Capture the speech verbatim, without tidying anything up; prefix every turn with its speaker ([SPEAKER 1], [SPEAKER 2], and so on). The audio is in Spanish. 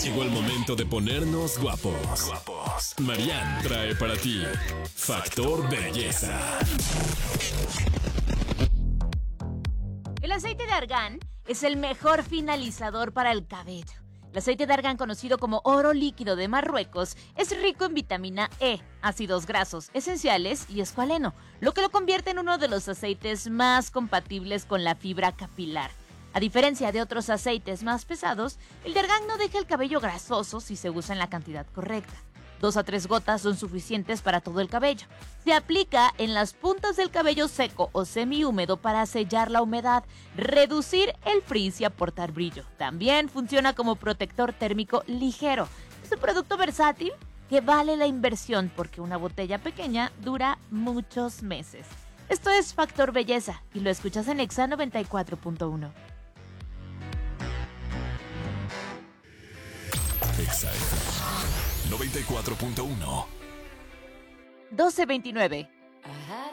[SPEAKER 1] Llegó el momento de ponernos guapos. Guapos. Marianne trae para ti Factor Belleza.
[SPEAKER 2] El aceite de argán es el mejor finalizador para el cabello. El aceite de argán, conocido como oro líquido de Marruecos, es rico en vitamina E, ácidos grasos esenciales y escualeno, lo que lo convierte en uno de los aceites más compatibles con la fibra capilar. A diferencia de otros aceites más pesados, el de argán no deja el cabello grasoso si se usa en la cantidad correcta. Dos a tres gotas son suficientes para todo el cabello. Se aplica en las puntas del cabello seco o semihúmedo para sellar la humedad, reducir el frizz y aportar brillo. También funciona como protector térmico ligero. Es un producto versátil que vale la inversión porque una botella pequeña dura muchos meses. Esto es Factor Belleza y lo escuchas en Exa noventa y cuatro punto uno.
[SPEAKER 1] Exa noventa y cuatro punto uno.
[SPEAKER 2] doce veintinueve.
[SPEAKER 3] I